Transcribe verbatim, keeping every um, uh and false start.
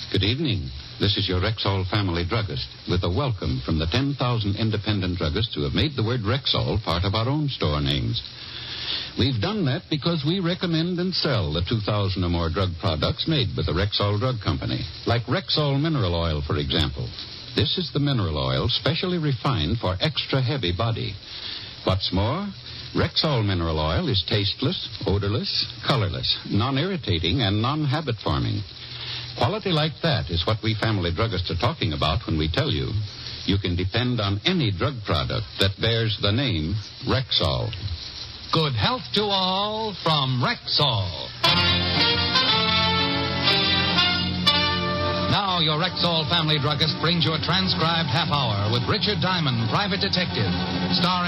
Good evening. This is your Rexall family druggist with a welcome from the ten thousand independent druggists who have made the word Rexall part of our own store names. We've done that because we recommend and sell the two thousand or more drug products made with the Rexall Drug Company, like Rexall Mineral Oil, for example. This is the mineral oil specially refined for extra heavy body. What's more, Rexall Mineral Oil is tasteless, odorless, colorless, non-irritating, and non-habit-forming. Quality like that is what we family druggists are talking about when we tell you you can depend on any drug product that bears the name Rexall. Good health to all from Rexall. Now your Rexall family druggist brings you a transcribed half hour with Richard Diamond, private detective, starring